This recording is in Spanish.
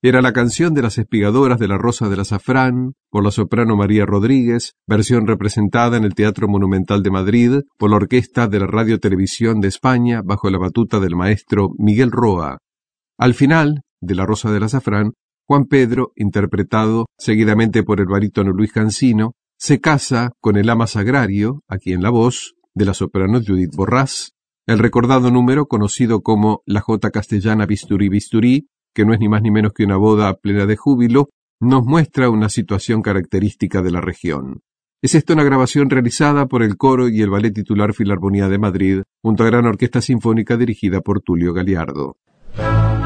Era la canción de las espigadoras de la Rosa del Azafrán, por la soprano María Rodríguez, versión representada en el Teatro Monumental de Madrid por la Orquesta de la Radio Televisión de España bajo la batuta del maestro Miguel Roa. Al final de la Rosa del Azafrán, Juan Pedro, interpretado seguidamente por el barítono Luis Cancino, se casa con el ama Sagrario, aquí en la voz, de la soprano Judith Borrás. El recordado número, conocido como la Jota Castellana Bisturí Bisturí, que no es ni más ni menos que una boda plena de júbilo, nos muestra una situación característica de la región. Es esta una grabación realizada por el coro y el ballet titular Filarmonía de Madrid, junto a gran orquesta sinfónica dirigida por Tulio Galiardo.